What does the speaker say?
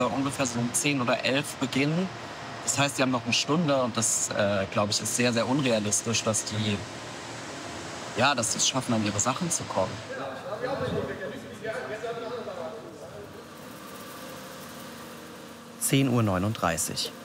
ungefähr so um 10 oder 11 beginnen. Das heißt, die haben noch eine Stunde und das, glaube ich, ist sehr, sehr unrealistisch, dass die es schaffen, an ihre Sachen zu kommen. 10:39 Uhr.